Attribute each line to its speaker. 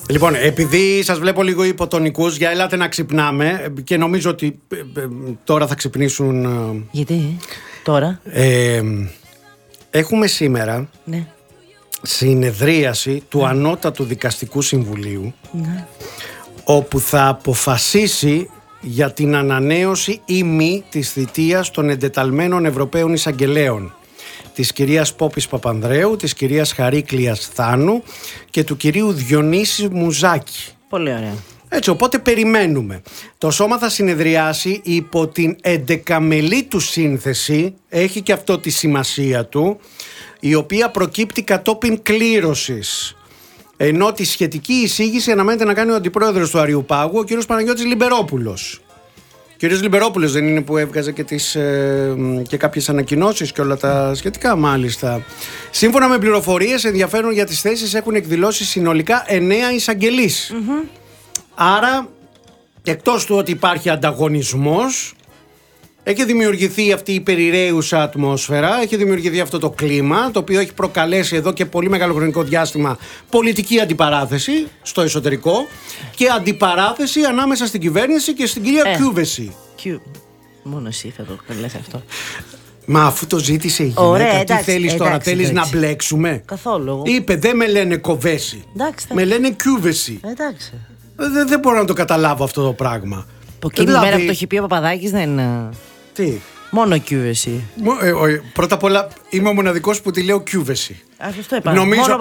Speaker 1: Λοιπόν, επειδή σας βλέπω λίγο υποτονικούς, για ελάτε να ξυπνάμε και νομίζω ότι τώρα θα ξυπνήσουν.
Speaker 2: Γιατί τώρα?
Speaker 1: Έχουμε σήμερα συνεδρίαση του Ανώτατου Δικαστικού Συμβουλίου, όπου θα αποφασίσει για την ανανέωση ή μη της θητείας των εντεταλμένων Ευρωπαίων Εισαγγελέων, της κυρίας Πόπης Παπανδρέου, της κυρίας Χαρίκλειας Θάνου και του κυρίου Διονύση Μουζάκη.
Speaker 2: Πολύ ωραία.
Speaker 1: Έτσι, οπότε περιμένουμε. Το σώμα θα συνεδριάσει υπό την 11μελή του σύνθεση, έχει και αυτό τη σημασία του, η οποία προκύπτει κατόπιν κλήρωσης. Ενώ τη σχετική εισήγηση αναμένεται να κάνει ο αντιπρόεδρος του Αριουπάγου, ο κύριος Παναγιώτης Λιμπερόπουλος. Ο κύριος Λιμπερόπουλος δεν είναι που έβγαζε και κάποιες ανακοινώσεις και όλα τα σχετικά, μάλιστα. Σύμφωνα με πληροφορίες, ενδιαφέρον για τις θέσεις έχουν εκδηλώσει συνολικά 9 εισαγγελείς. Άρα, εκτός του ότι υπάρχει ανταγωνισμός, έχει δημιουργηθεί αυτή η περιραίουσα ατμόσφαιρα, έχει δημιουργηθεί αυτό το κλίμα, το οποίο έχει προκαλέσει εδώ και πολύ μεγάλο χρονικό διάστημα πολιτική αντιπαράθεση στο εσωτερικό και αντιπαράθεση ανάμεσα στην κυβέρνηση και στην κυρία Κιούβεση.
Speaker 2: Μόνο εσύ θα το λες αυτό.
Speaker 1: Μα αφού το ζήτησε η γυναίκα,
Speaker 2: ωραία,
Speaker 1: τι θέλεις τώρα, θέλεις να μπλέξουμε?
Speaker 2: Καθόλου.
Speaker 1: Είπε, δεν με λένε Κοβέση, με λένε Κιούβεση.
Speaker 2: Εντάξει.
Speaker 1: Δεν μπορώ να το καταλάβω αυτό το πράγμα.
Speaker 2: Από εκείνη τη μέρα που το έχει πει ο Παπαδάκης δεν...
Speaker 1: Τι?
Speaker 2: Μόνο Κιούβεση.
Speaker 1: Πρώτα απ' όλα είμαι ο μοναδικός που τη λέω Κιούβεση.
Speaker 2: Αυτό είπα.